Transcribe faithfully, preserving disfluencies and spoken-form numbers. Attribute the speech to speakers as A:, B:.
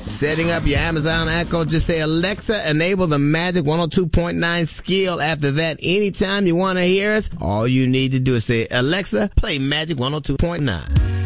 A: Setting up your Amazon Echo, just say, Alexa, enable the Magic one oh two point nine skill. After that, anytime you want to hear us, all you need to do is say, Alexa, play Magic one oh two point nine.